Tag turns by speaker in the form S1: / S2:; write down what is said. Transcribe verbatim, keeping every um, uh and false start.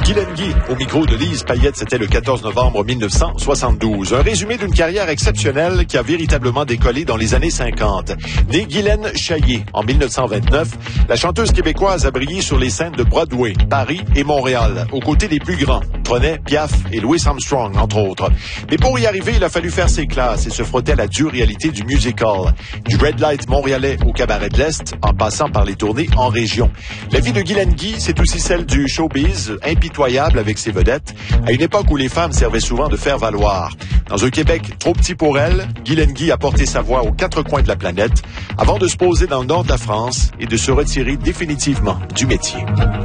S1: Guylaine Guy, au micro de Lise Payette, c'était le quatorze novembre mille neuf cent soixante-douze. Un résumé d'une carrière exceptionnelle qui a véritablement décollé dans les années cinquante. Née Guylaine Chaillet en mille neuf cent vingt-neuf, la chanteuse québécoise a brillé sur les scènes de Broadway, Paris et Montréal, aux côtés des plus grands, Trenet, Piaf et Louis Armstrong, entre autres. Mais pour y arriver, il a fallu faire ses classes et se frotter à la dure réalité du musical. Du Red Light montréalais au Cabaret de l'Est, en passant par les tournées en région. La vie de Guylaine Guy, c'est aussi celle du showbiz, impitoyable avec ses vedettes, à une époque où les femmes servaient souvent de faire valoir. Dans un Québec trop petit pour elle, Guylaine Guy a porté sa voix aux quatre coins de la planète, avant de se poser dans le nord de la France et de se retirer définitivement du métier.